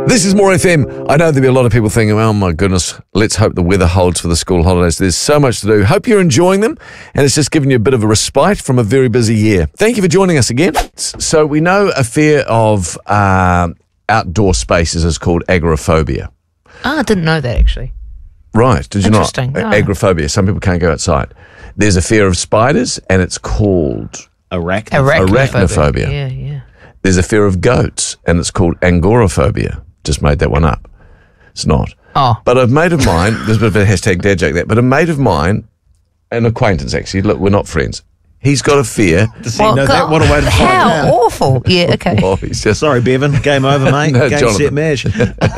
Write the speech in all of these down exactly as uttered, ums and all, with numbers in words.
This is More F M. I know there'll be a lot of people thinking, oh my goodness, let's hope the weather holds for the school holidays. There's so much to do. Hope you're enjoying them, and it's just giving you a bit of a respite from a very busy year. Thank you for joining us again. So we know a fear of uh, outdoor spaces is called agoraphobia. Ah, I didn't know that actually. Right, did you not? Interesting. No. Agoraphobia. Some people can't go outside. There's a fear of spiders, and it's called Arachnophobia. Arachnophobia. Yeah, yeah. There's a fear of goats, and it's called angoraphobia. Just made that one up. It's not. Oh. But a mate of mine, there's a bit of a hashtag dad joke there, but a mate of mine, an acquaintance actually, look, we're not friends. He's got a fear. Does he know that? What a way to find How out. awful. Yeah, okay. Oh, he's just, Sorry, Bevan. Game over, mate. No, Game, Jonathan. set, mash.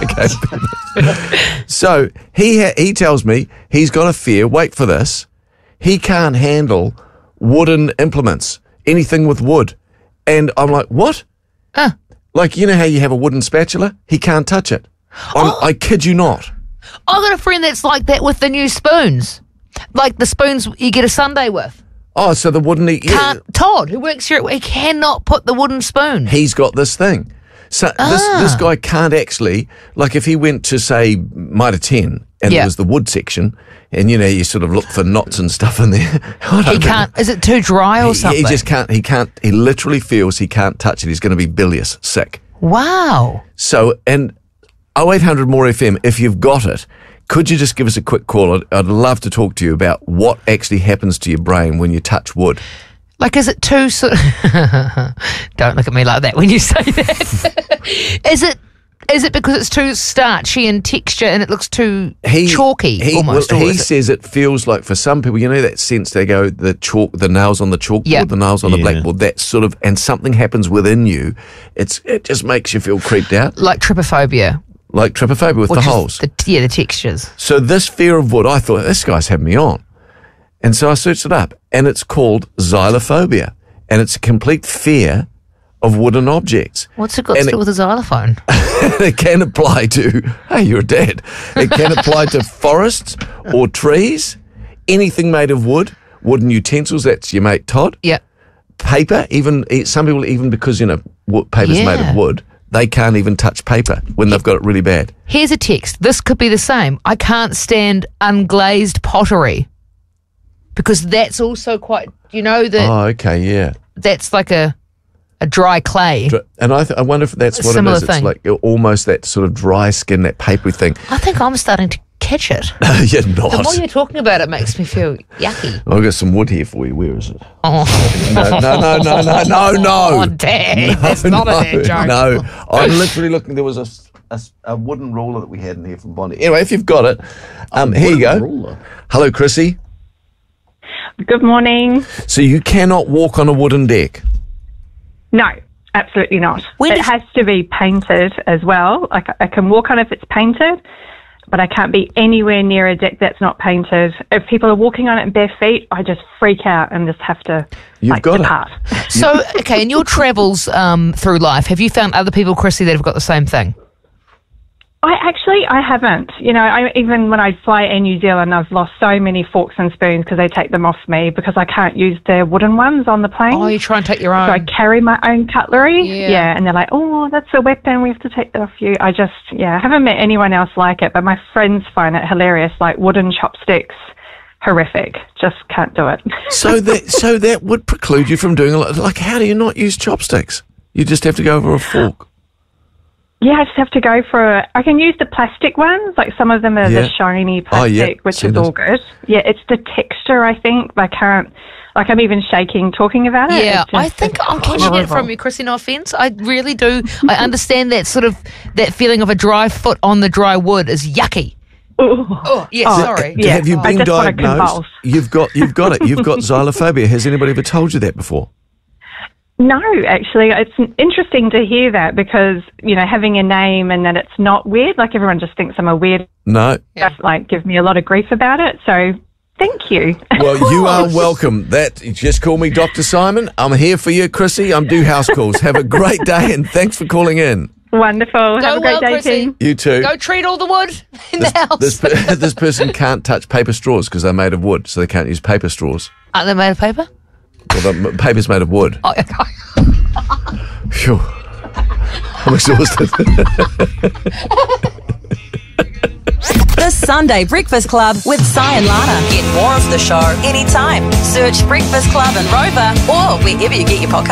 okay. So he ha- he tells me he's got a fear, wait for this, he can't handle wooden implements, anything with wood. And I'm like, what? Huh. Like, you know how you have a wooden spatula? He can't touch it. I'm, Oh. I kid you not. I've got a friend that's like that with the new spoons. Like the spoons you get a sundae with. Oh, so the wooden... Yeah, Can't, Todd, who works here, he cannot put the wooden spoon. he's got this thing. So Ah. this this guy can't actually, like if he went to, say, Mitre ten, and Yeah. there was the wood section, and, you know, you sort of look for knots and stuff in there. I don't He know. can't, is it too dry or He, something? he just can't, he can't, he literally feels he can't touch it. He's going to be bilious, sick. Wow. So, and oh eight hundred more F M, if you've got it, could you just give us a quick call? I'd, I'd love to talk to you about what actually happens to your brain when you touch wood. Like, is it too sort of... Don't look at me like that when you say that. is it Is it because it's too starchy in texture and it looks too chalky he, almost? Well, or he is it- says it feels like for some people, you know that sense they go, the chalk, the nails on the chalkboard, Yeah. the nails on the Yeah. blackboard, that sort of, and something happens within you, it's it just makes you feel creeped out, like trypophobia. like trypophobia with Which the is holes. The, yeah, the textures. So this fear of wood, I thought, this guy's had me on. And so I searched it up, and it's called xylophobia, and it's a complete fear of wooden objects. What's it got And to do it- with a xylophone? It can apply to, hey, you're dead. It can apply to forests or trees, anything made of wood, wooden utensils, that's your mate Todd. Yeah. Paper, even, some people, even because, you know, wo- paper's made Yeah. of wood, they can't even touch paper when they've got it really bad. Here's a text. This could be the same. I can't stand unglazed pottery because that's also quite, you know, that Oh, okay, yeah. that's like a a dry clay. Dr- And I, th- I wonder if that's A what it similar is. It's thing. like almost that sort of dry skin, that papery thing. I think I'm starting to catch it. You're The more not. you're talking about it makes me feel yucky. I've got some wood here for you. Where is it? Oh, No, no, no, no, no, no, no. oh Dad, that's not no, a dad joke. No, I'm literally looking. There was a, a, a wooden ruler that we had in here from Bondi. Anyway, if you've got it, um, here you go. Ruler. Hello, Chrissy. Good morning. So you cannot walk on a wooden deck. No, absolutely not. When it did- has to be painted as well. Like I can walk on if it's painted, but I can't be anywhere near a deck that's not painted. If people are walking on it in bare feet, I just freak out and just have to You've like, got it. depart. So, okay, in your travels um, through life, have you found other people, Chrissy, that have got the same thing? I actually, I haven't. You know, I, even when I fly in New Zealand, I've lost so many forks and spoons because they take them off me because I can't use the wooden ones on the plane. Oh, you try and take your own. So I carry my own cutlery. Yeah. and they're like, oh, that's a weapon. We have to take that off you. I just, yeah, I haven't met anyone else like it, but my friends find it hilarious, like wooden chopsticks. Horrific. Just can't do it. So that so that would preclude you from doing a lot. Like, how do you not use chopsticks? You just have to go over a fork. Yeah, I just have to go for, a, I can use the plastic ones, like some of them are Yeah. the shiny Oh, yeah. plastic, which Seen is those. all good. Yeah, it's the texture, I think. I can't, like I'm even shaking talking about it. Yeah, It's just- I think it's I'm catching it horrible. from you, Chrissy, no offence. I really do. I understand that sort of, that feeling of a dry foot on the dry wood is yucky. Ooh. Oh, yeah, Oh, sorry. yeah. Have you I been just wanna diagnosed? convulse. You've got you've got it. You've got xylophobia. Has anybody ever told you that before? No, actually, it's interesting to hear that because, you know, having a name and that it's not weird, like everyone just thinks I'm a weird, No. Yeah. like give me a lot of grief about it. So thank you. Well, you are welcome. That just call me Doctor Simon. I'm here for you, Chrissy. I'm do house calls. Have a great day and thanks for calling in. Wonderful. Go Have a great well, day, Chrissy. team. You too. Go treat all the wood in the house. This per- this person can't touch paper straws because they're made of wood, so they can't use paper straws. Aren't they made of paper? Well, the m- paper's made of wood. Oh, okay. Phew. I'm exhausted. The Sunday Breakfast Club with Si and Lana. Get more of the show anytime. Search Breakfast Club and Rover or wherever you get your podcast.